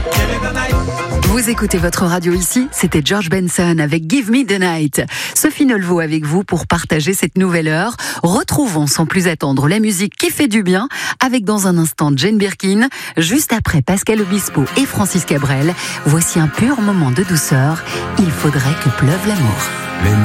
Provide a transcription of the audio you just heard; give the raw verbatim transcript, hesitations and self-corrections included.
Vous écoutez votre radio ici, c'était George Benson avec Give Me the Night. Sophie Nelvaux avec vous pour partager cette nouvelle heure. Retrouvons sans plus attendre la musique qui fait du bien avec dans un instant Jane Birkin. Juste après Pascal Obispo et Francis Cabrel, voici un pur moment de douceur. Il faudrait que pleuve l'amour.